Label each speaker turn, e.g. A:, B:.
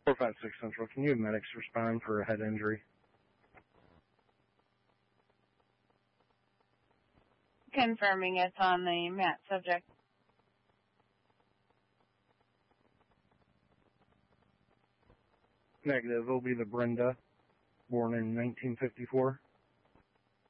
A: 456 Central, can you have medics respond for a head injury?
B: Confirming it's on the mat subject.
A: Negative, it'll be the Brenda, born in 1954.